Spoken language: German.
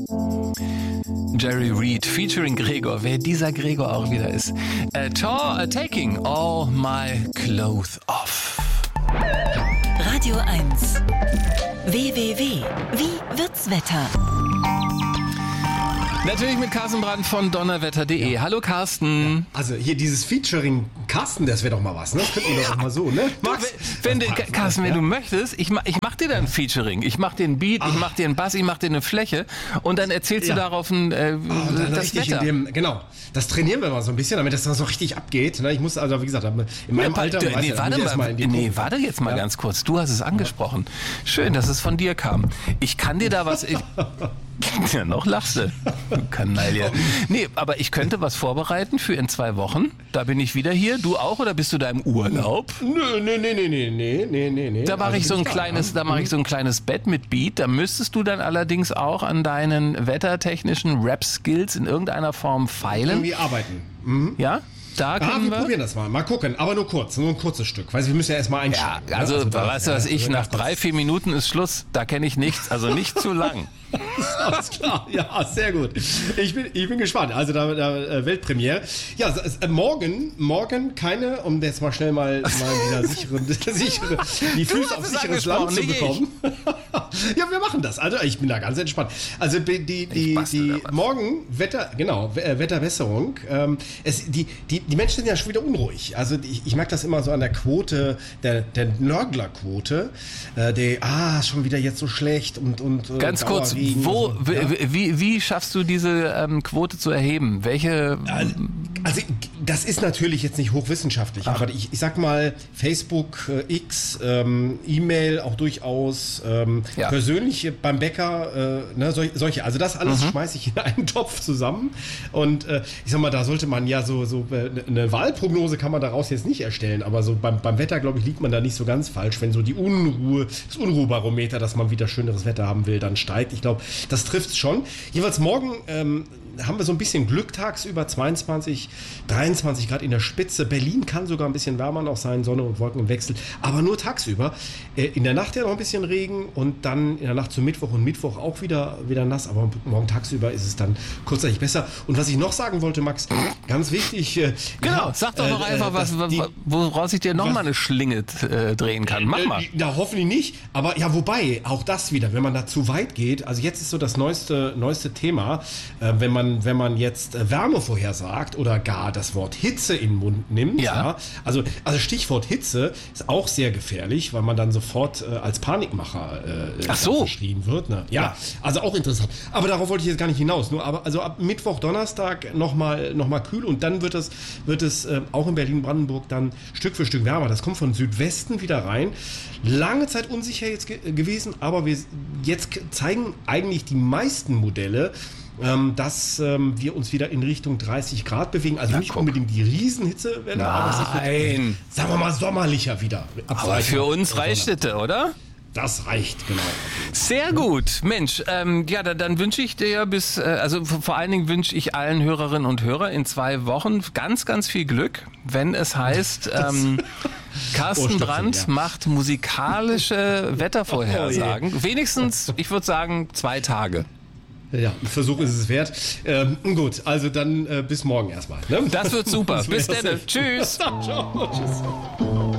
Jerry Reed featuring Gregor, wer dieser Gregor auch wieder ist. Taking all my clothes off. Radio 1. WWW. Wie wird's Wetter? Natürlich mit Carsten Brandt von donnerwetter.de. Ja. Hallo Carsten. Also hier dieses Featuring Carsten, das wäre doch mal was, ne? Das könnten wir doch mal so, ne? Carsten, wenn du möchtest, ich mach dir dann ein Featuring. Ich mach dir einen Beat, ich mach dir einen Bass, ich mach dir eine Fläche und dann erzählst du darauf das Wetter. Genau, das trainieren wir mal so ein bisschen, damit das dann so richtig abgeht. Ne? Ich muss also, wie gesagt, in meinem Alter... Warte jetzt mal ganz kurz. Du hast es angesprochen. Schön, dass es von dir kam. Ich kann dir da was... Ja, noch lachst du, Kanaille. Nee, aber ich könnte was vorbereiten für in 2 Wochen. Da bin ich wieder hier. Du auch oder bist du da im Urlaub? Nee. Da mache ich so ein kleines Bett mit Beat. Da müsstest du dann allerdings auch an deinen wettertechnischen Rap-Skills in irgendeiner Form feilen. Irgendwie arbeiten. Mhm. Ja? Wir probieren das mal gucken, aber nur ein kurzes Stück, weil wir müssen ja erstmal einsteigen. Ja, also weißt du was, nach 3-4 Minuten ist Schluss, da kenne ich nichts, also nicht zu lang. Alles klar, ja, sehr gut. Ich bin gespannt, also da Weltpremiere. Ja, morgen keine, um jetzt mal schnell mal wieder die Füße auf sicheres Land zu bekommen. Ja, wir machen das, also ich bin da ganz entspannt. Also die morgen Wetterbesserung, die Menschen sind ja schon wieder unruhig. Also ich merke das immer so an der Quote, der Nörglerquote, schon wieder jetzt so schlecht und ganz kurz, wie schaffst du diese Quote zu erheben? Welche? Also das ist natürlich jetzt nicht hochwissenschaftlich, aber ich sag mal Facebook, X, E-Mail auch durchaus, persönlich beim Bäcker, solche. Also das alles schmeiße ich in einen Topf zusammen und ich sag mal, da sollte man ja so eine Wahlprognose kann man daraus jetzt nicht erstellen, aber so beim Wetter, glaube ich, liegt man da nicht so ganz falsch, wenn so das Unruhebarometer, dass man wieder schöneres Wetter haben will, dann steigt. Ich glaube, das trifft es schon. Jeweils morgen haben wir so ein bisschen Glück tagsüber, 22, 23 Grad in der Spitze. Berlin kann sogar ein bisschen wärmer noch sein, Sonne und Wolken im Wechsel, aber nur tagsüber. In der Nacht ja noch ein bisschen Regen und dann in der Nacht zu Mittwoch und Mittwoch auch wieder nass, aber morgen tagsüber ist es dann kurzzeitig besser. Und was ich noch sagen wollte, Max, ganz wichtig... sag doch noch einfach woraus ich dir nochmal eine Schlinge drehen kann. Mach mal. Ja, hoffentlich nicht, aber ja, wobei, auch das wieder, wenn man da zu weit geht, also jetzt ist so das neueste Thema, wenn man jetzt Wärme vorhersagt oder gar das Wort Hitze in den Mund nimmt, also Stichwort Hitze ist auch sehr gefährlich, weil man dann sofort als Panikmacher verschrien wird. Ne? Ja, also auch interessant. Aber darauf wollte ich jetzt gar nicht hinaus. Also ab Mittwoch, Donnerstag noch mal kühl und dann wird es auch in Berlin-Brandenburg dann Stück für Stück wärmer. Das kommt von Südwesten wieder rein. Lange Zeit unsicher jetzt gewesen, aber jetzt zeigen eigentlich die meisten Modelle, dass wir uns wieder in Richtung 30 Grad bewegen. Also nicht unbedingt die Riesenhitzewelle, aber es wird, sagen wir mal, sommerlicher wieder. Aber für uns reicht es, oder? Das reicht, genau. Sehr gut. Mensch, dann wünsche ich dir vor allen Dingen wünsche ich allen Hörerinnen und Hörern in 2 Wochen ganz, ganz viel Glück, wenn es heißt, Carsten Brandt macht musikalische Wettervorhersagen. Wenigstens, ich würde sagen, 2 Tage. Ja, ein Versuch ist es wert. Gut, also dann bis morgen erstmal. Ne? Das wird super. Bis dann. Tschüss. Ciao. Tschüss.